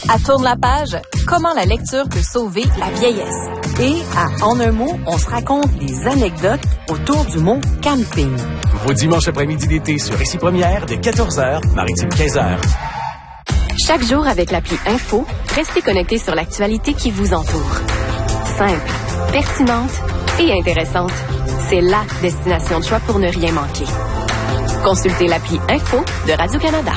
À Tourne la page, comment la lecture peut sauver la vieillesse. Et à En un mot, on se raconte des anecdotes autour du mot camping. Vos dimanches après-midi d'été sur Ici Première de 14h, Maritime 15h. Chaque jour avec l'appli Info, restez connectés sur l'actualité qui vous entoure. Simple, pertinente et intéressante. C'est la destination de choix pour ne rien manquer. Consultez l'appli Info de Radio-Canada.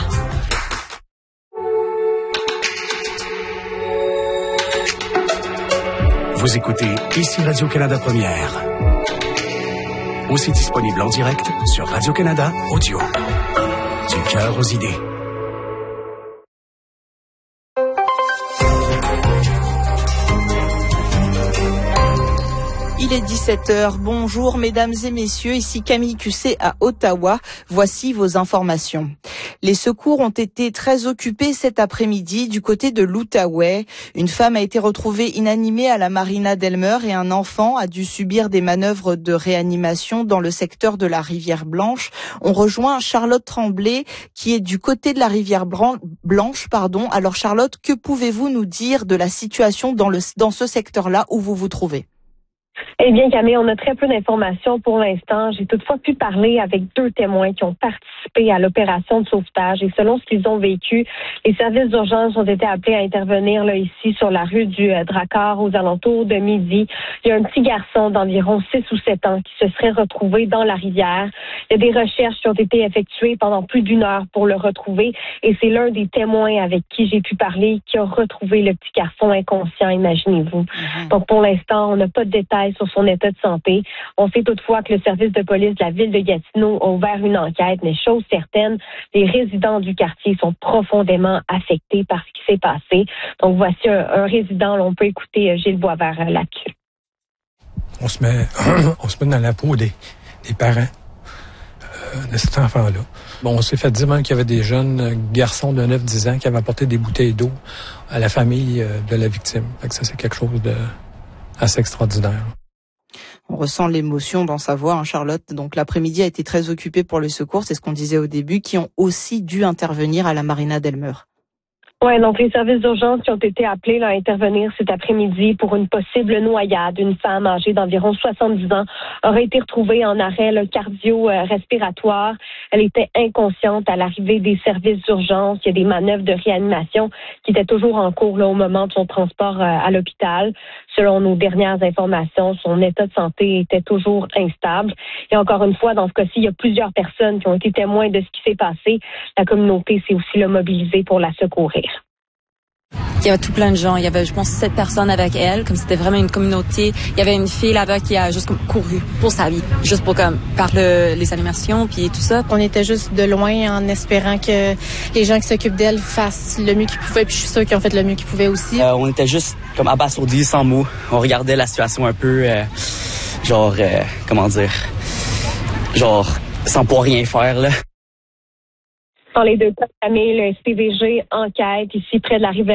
Vous écoutez Ici Radio-Canada Première. Aussi disponible en direct sur Radio-Canada Audio. Du cœur aux idées. Il est 17h. Bonjour mesdames et messieurs, ici Camille Cusset à Ottawa. Voici vos informations. Les secours ont été très occupés cet après-midi du côté de l'Outaouais. Une femme a été retrouvée inanimée à la marina d'Elmer et un enfant a dû subir des manœuvres de réanimation dans le secteur de la rivière Blanche. On rejoint Charlotte Tremblay qui est du côté de la rivière Blanche. Alors Charlotte, que pouvez-vous nous dire de la situation dans ce secteur-là où vous vous trouvez? Eh bien, Camille, on a très peu d'informations pour l'instant. J'ai toutefois pu parler avec 2 témoins qui ont participé à l'opération de sauvetage. Et selon ce qu'ils ont vécu, les services d'urgence ont été appelés à intervenir là ici sur la rue du Drakkar aux alentours de midi. Il y a un petit garçon d'environ 6 ou 7 ans qui se serait retrouvé dans la rivière. Il y a des recherches qui ont été effectuées pendant plus d'1 heure pour le retrouver. Et c'est l'un des témoins avec qui j'ai pu parler qui a retrouvé le petit garçon inconscient, imaginez-vous. Donc, pour l'instant, on n'a pas de détails sur son état de santé. On sait toutefois que le service de police de la ville de Gatineau a ouvert une enquête, mais chose certaine, les résidents du quartier sont profondément affectés par ce qui s'est passé. Donc voici un résident, là, on peut écouter Gilles Boisvert là-dessus. On se met dans la peau des parents de cet enfant-là. Bon, on s'est fait dire même qu'il y avait des jeunes garçons de 9-10 ans qui avaient apporté des bouteilles d'eau à la famille de la victime. Fait que ça, c'est quelque chose de assez extraordinaire. On ressent l'émotion dans sa voix, Charlotte. Donc l'après-midi a été très occupé pour le secours, c'est ce qu'on disait au début, qui ont aussi dû intervenir à la marina d'Elmer. Oui, donc les services d'urgence qui ont été appelés là, à intervenir cet après-midi pour une possible noyade. Une femme âgée d'environ 70 ans aurait été retrouvée en arrêt cardio-respiratoire. Elle était inconsciente à l'arrivée des services d'urgence. Il y a des manœuvres de réanimation qui étaient toujours en cours là, au moment de son transport à l'hôpital. Selon nos dernières informations, son état de santé était toujours instable. Et encore une fois, dans ce cas-ci, il y a plusieurs personnes qui ont été témoins de ce qui s'est passé. La communauté s'est aussi mobilisée pour la secourir. Il y avait tout plein de gens. Il y avait, je pense, 7 personnes avec elle, comme c'était vraiment une communauté. Il y avait une fille là-bas qui a juste comme couru pour sa vie, juste pour comme par les animations puis tout ça. On était juste de loin en espérant que les gens qui s'occupent d'elle fassent le mieux qu'ils pouvaient. Puis je suis sûre qu'ils ont fait le mieux qu'ils pouvaient aussi. On était juste comme abasourdis, sans mots. On regardait la situation un peu, sans pouvoir rien faire là. Dans les 2 cas, Camille, le SPVG enquête ici près de la rivière